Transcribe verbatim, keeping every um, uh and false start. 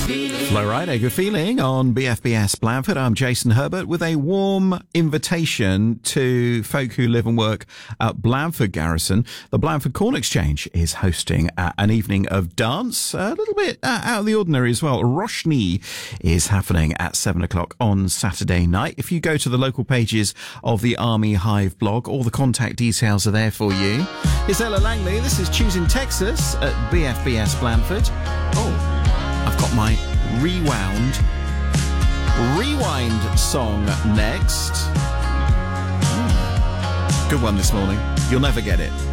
Flow Rider, good feeling on B F B S Blandford. I'm Jason Herbert with a warm invitation to folk who live and work at Blandford Garrison. The Blandford Corn Exchange is hosting uh, an evening of dance, a little bit uh, out of the ordinary as well. Roshni is happening at seven o'clock on Saturday night. If you go to the local pages of the Army Hive blog, all the contact details are there for you. It's Ella Langley. This is Choosing Texas at B F B S Blandford. Oh, I've got my rewound rewind song next. Good one this morning. You'll never get it.